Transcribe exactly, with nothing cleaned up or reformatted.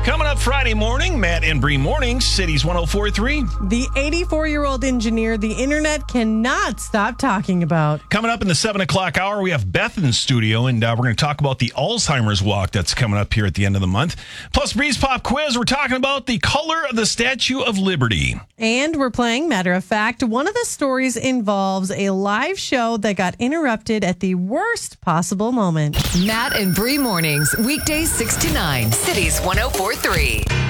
Coming up Friday morning, Matt and Bree Mornings, Cities one oh four point three. The eighty-four-year-old engineer the internet cannot stop talking about. Coming up in the seven o'clock hour, we have Beth in studio, and uh, we're going to talk about the Alzheimer's Walk that's coming up here at the end of the month. Plus, Bree's Pop Quiz, we're talking about the color of the Statue of Liberty. And we're playing Matter of Fact. One of the stories involves a live show that got interrupted at the worst possible moment. Matt and Bree Mornings, weekdays six to nine, Cities one oh four point three.